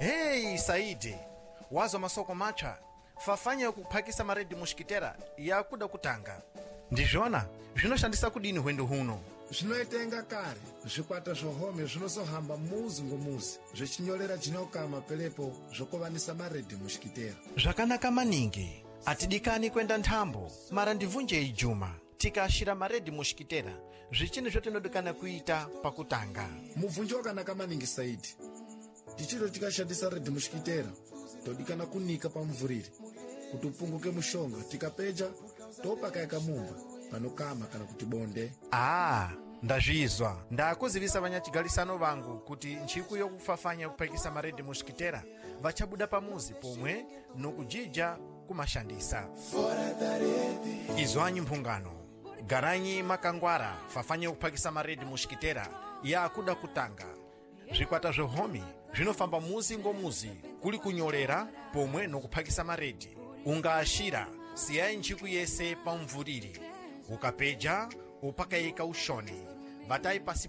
Hey Saidi, wazo masoko macha fafanya kuphakisa maredi mushikitera yakuda kutanga ndizvona zvinoshandisa kudini hwendo huno zvinoitenga kare zvikwata zvohome zvinozohamba muzi ngomuzi zvichinyorera jinokama pelepo zvokovanisa maredhi mushikitera. Zvakanaka maningi. Atidikani kwenda nthambo mara ndivunje ijuma tikashira maredhi mushikitera zvichini zvotinodikana kuita pakutanga. Mubvunjo wakanaka maningi Saidi. Tichiro tikashandisa redhi mushikitera todikana kunika pamuvuriri kuti upunguke mushonga tikapeja topakayika mumba panokama kana kuti bonde. Ndazvizwa ndakuzivisa vanyachigalisano vangu kuti nchiku yokufafanya kuphakisa maredhi mushikitera vachabuda pamuzi pomwe nokujija kumashandisa. Izwanyi mphungano garanyi makangwara fafanya kuphakisa maredhi mushikitera yakuda kutanga. Zvikwata zvohomi zvinofamba muzi ngomuzi kuli kunyolera pomwe nokuphakisa maredhi. Ungaashira siyayi nchiku yese pamvuriri ukapeja upakayika ushoni vatayi pasi